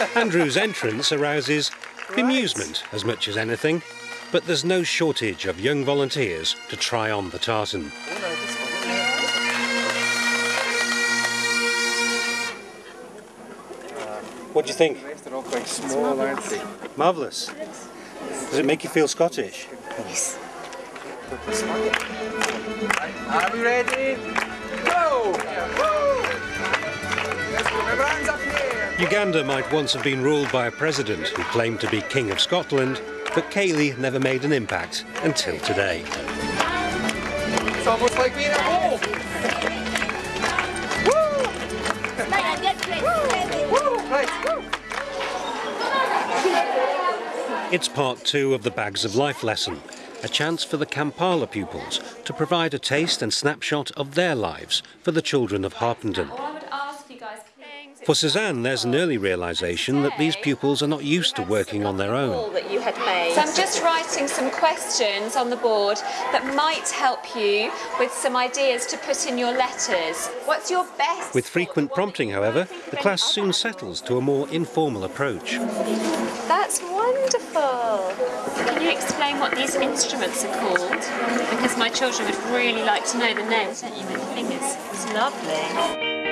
Andrew's entrance arouses bemusement as much as anything, but there's no shortage of young volunteers to try on the tartan. What do you think? They're all quite small, aren't they? Marvellous. Does it make you feel Scottish? Yes. Are we ready? Go! Hands up here! Uganda might once have been ruled by a president who claimed to be King of Scotland, but Kayleigh never made an impact until today. It's almost like being at home! It's part 2 of the Bags of Life lesson, a chance for the Kampala pupils to provide a taste and snapshot of their lives for the children of Harpenden. For Suzanne, there's an early realisation that these pupils are not used to working on their own. So I'm just writing some questions on the board that might help you with some ideas to put in your letters. What's your best? With frequent prompting, however, the class soon settles to a more informal approach. That's wonderful. Can you explain what these instruments are called? Because my children would really like to know the names, don't you, with fingers? It's lovely.